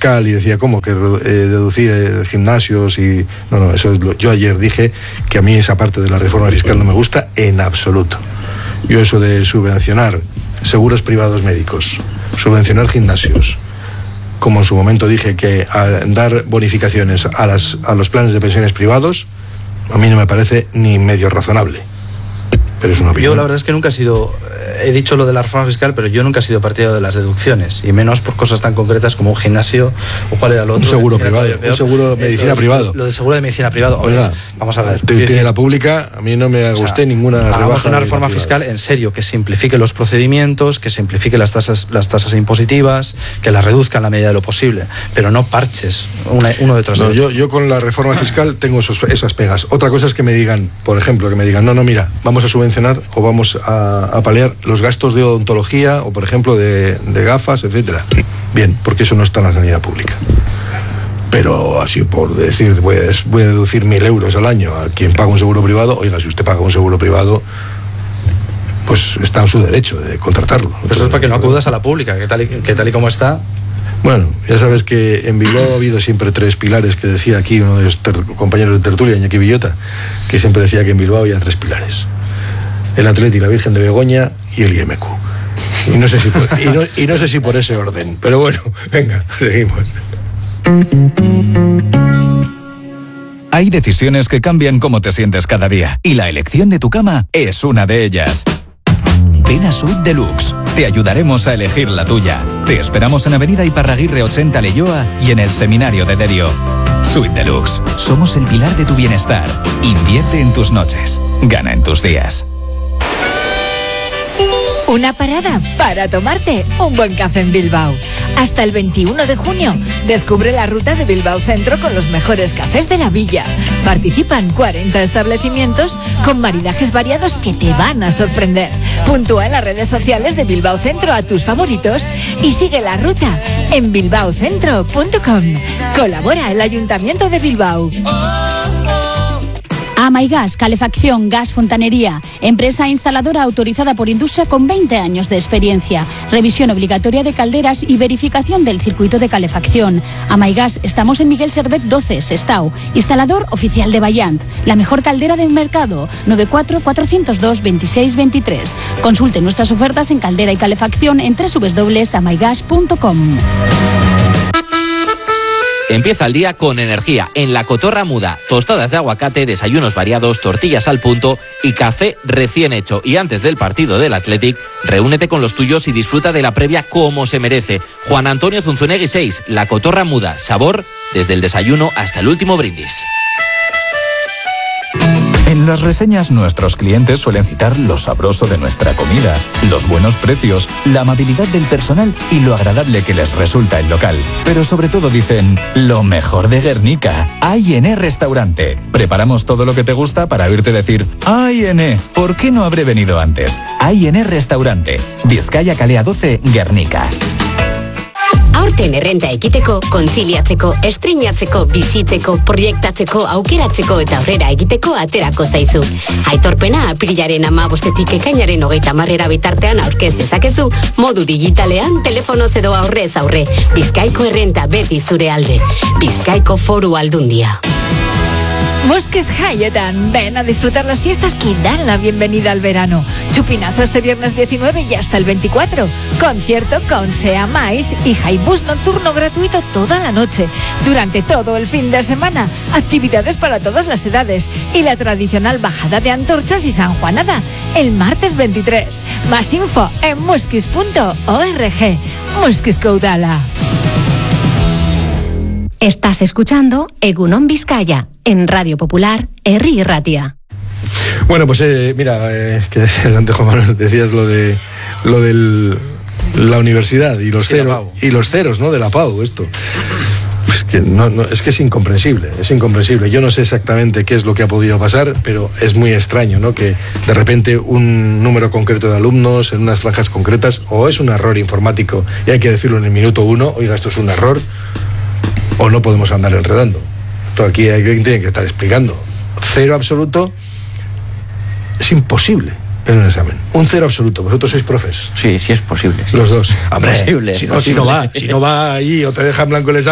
fiscal y decía, ¿cómo que deducir gimnasios? Y no, eso es yo ayer dije que a mí esa parte de la reforma fiscal no me gusta en absoluto. Yo eso de subvencionar seguros privados médicos, subvencionar gimnasios, como en su momento dije que dar bonificaciones a los planes de pensiones privados, a mí no me parece ni medio razonable. Pero es una opinión. Yo la verdad es que nunca he sido, he dicho lo de la reforma fiscal, pero yo nunca he sido partidario de las deducciones, y menos por cosas tan concretas como un gimnasio, o cuál era lo otro. Un seguro privado, un seguro de medicina privado. Lo del seguro de medicina privado. Oiga, vamos a ver. Tiene la pública, a mí no me guste ninguna rebaja. Hagamos una reforma fiscal en serio, que simplifique los procedimientos, que simplifique las tasas impositivas, que las reduzca en la medida de lo posible, pero no parches uno detrás de otro. Yo con la reforma fiscal tengo esas pegas. Otra cosa es que me digan, por ejemplo, no, mira, vamos a subvencionar o vamos a paliar los gastos de odontología o, por ejemplo, de gafas, etcétera. Bien, porque eso no está en la sanidad pública. Pero así por decir, voy a deducir 1.000 euros al año a quien paga un seguro privado. Oiga, si usted paga un seguro privado, pues está en su derecho de contratarlo. Pero eso es para que no acudas a la pública, que tal y como está. Bueno, ya sabes que en Bilbao ha habido siempre 3 pilares, que decía aquí uno de los compañeros de tertulia, Iñaki Villota, que siempre decía que en Bilbao había 3 pilares: el Atleti, la Virgen de Begoña y el IMQ. Y no sé si por ese orden, pero bueno, venga, seguimos. Hay decisiones que cambian cómo te sientes cada día, y la elección de tu cama es una de ellas. Ven a Suite Deluxe. Te ayudaremos a elegir la tuya. Te esperamos en Avenida Iparraguirre 80 Leioa y en el Seminario de Derio. Suite Deluxe. Somos el pilar de tu bienestar. Invierte en tus noches. Gana en tus días. Una parada para tomarte un buen café en Bilbao. Hasta el 21 de junio, descubre la ruta de Bilbao Centro con los mejores cafés de la villa. Participan 40 establecimientos con maridajes variados que te van a sorprender. Puntúa en las redes sociales de Bilbao Centro a tus favoritos y sigue la ruta en bilbaocentro.com. Colabora el Ayuntamiento de Bilbao. Amaigas, calefacción, gas, fontanería. Empresa instaladora autorizada por Industria con 20 años de experiencia. Revisión obligatoria de calderas y verificación del circuito de calefacción. Amaigas, estamos en Miguel Servet 12, Sestao. Instalador oficial de Bayant. La mejor caldera del mercado. 94-402-2623. Consulte nuestras ofertas en caldera y calefacción en www.amaigas.com. Empieza el día con energía en La Cotorra Muda. Tostadas de aguacate, desayunos variados, tortillas al punto y café recién hecho. Y antes del partido del Athletic, reúnete con los tuyos y disfruta de la previa como se merece. Juan Antonio Zunzunegui 6, La Cotorra Muda. Sabor desde el desayuno hasta el último brindis. En las reseñas nuestros clientes suelen citar lo sabroso de nuestra comida, los buenos precios, la amabilidad del personal y lo agradable que les resulta el local. Pero sobre todo dicen, lo mejor de Guernica, A&E Restaurante. Preparamos todo lo que te gusta para oírte decir, A&E, ¿por qué no habré venido antes? A&E Restaurante, Bizkaia Kalea 12, Guernica. Aurten errenta ekiteko, kontziliatzeko, estreinatzeko, bizitzeko, proiektatzeko, aukeratzeko eta aurrera egiteko aterako zaizu. Aitorpena apirilaren 15 ekainaren 30 bitartean aurkez dezakezu, modu digitalean, telefonoz edo aurrez aurre. Bizkaiko errenta beti zure alde. Bizkaiko Foru Aldundia. Muskis Hayetan, ven a disfrutar las fiestas que dan la bienvenida al verano. Chupinazo este viernes 19 y hasta el 24. Concierto con Sea Mais y Highbus nocturno gratuito toda la noche. Durante todo el fin de semana, actividades para todas las edades y la tradicional bajada de antorchas y sanjuanada el martes 23. Más info en muskis.org. Muskis Caudala. Estás escuchando Egunon Vizcaya en Radio Popular, Herri Irratia. Bueno, pues mira, que antes Juan Manuel decías lo de la universidad y los ceros, ¿no? De la PAU, esto. Pues que es que es incomprensible. Yo no sé exactamente qué es lo que ha podido pasar, pero es muy extraño, ¿no? Que de repente un número concreto de alumnos en unas franjas concretas, o es un error informático y hay que decirlo en el minuto 1, oiga, esto es un error, o no podemos andar enredando. Esto aquí alguien tiene que estar explicando. 0 absoluto es imposible en un examen. Un 0 absoluto. ¿Vosotros sois profes? Sí, sí es posible. Sí. Los dos. Hombre, posible. Si no va ahí o te deja en blanco el examen.